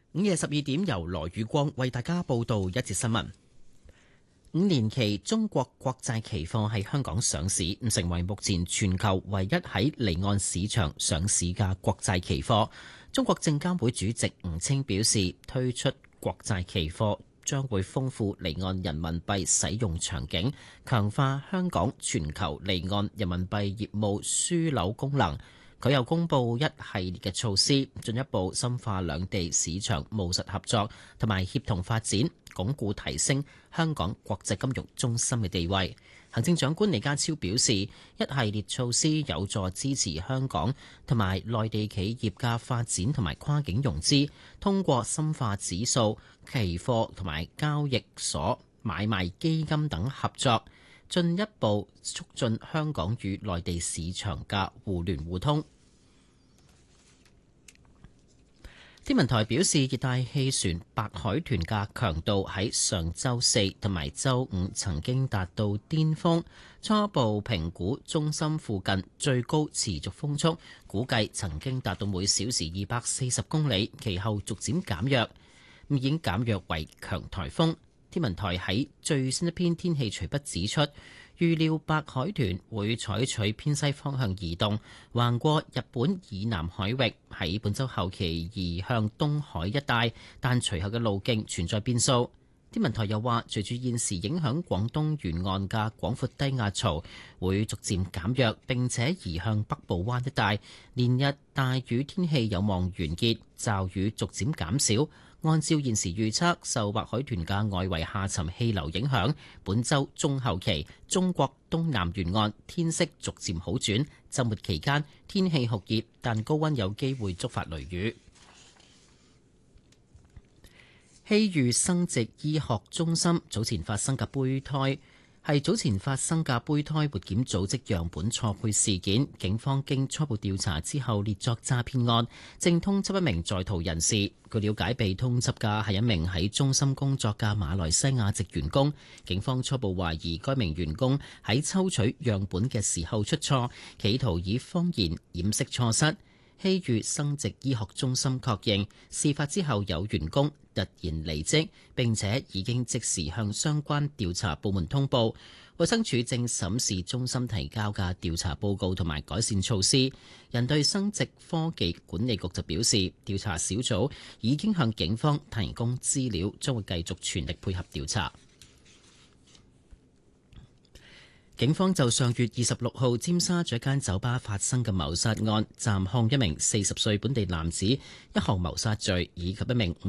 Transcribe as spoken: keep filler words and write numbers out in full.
午夜十二點，由羅宇光為大家報道一節新聞。五年期中國國債期貨喺香港上市，成為目前全球唯一喺離岸市場上市嘅國債期貨。中國證監會主席吳清表示，推出國債期貨將會豐富離岸人民幣使用場景，強化香港全球離岸人民幣業務樞紐功能。佢又公布一系列嘅措施，進一步深化兩地市場務實合作同埋協同發展，鞏固提升香港國際金融中心嘅地位。行政長官李家超表示，一系列措施有助支持香港同埋內地企業嘅發展同埋跨境融資，通過深化指數、期貨同埋交易所買賣基金等合作，進一步促進香港與內地市場嘅互聯互通。天文台表示，熱帶氣旋白海豚嘅強度喺上週四同埋週五曾經達到巔峰，初步評估中心附近最高持續風速估計曾經達到每小時二百四十公里，其後逐漸減弱，已經減弱為強颱風。天文台喺最新一篇天氣隨筆指出，預料白海豚會採取偏西方向移動，橫過日本以南海域，喺本週後期移向東海一帶，但隨後嘅路徑存在變數。天文台又話，隨住現時影響廣東沿岸嘅廣闊低壓槽會逐漸減弱，並且移向北部灣一帶，連日大雨天氣有望完結，驟雨逐漸減少。按照現時預測，受白海豚嘅外圍下沉氣流影響，本週中後期中國東南沿岸天色逐漸好轉，週末期間天氣酷熱，但高溫有機會觸發雷雨。希裕生殖醫學中心早前發生嘅胚胎係早前發生嘅胚胎活檢組織樣本錯配事件，警方經初步調查之後列作詐騙案，正通緝一名在逃人士。據了解，被通緝嘅係一名喺中心工作嘅馬來西亞籍員工。警方初步懷疑該名員工喺抽取樣本嘅時候出錯，企圖以謊言掩飾錯失。希裕生殖醫學中心確認，事發之後有員工突然離職，並且已經即時向相關調查部門通報。衛生署正審視中心提交嘅調查報告同埋改善措施。人類生殖科技管理局就表示，調查小組已經向警方提供資料，將會繼續全力配合調查。警方就上月二十六號尖沙咀一間酒吧發生嘅謀殺案，暫控一名四十歲本地男子一項謀殺罪，以及一名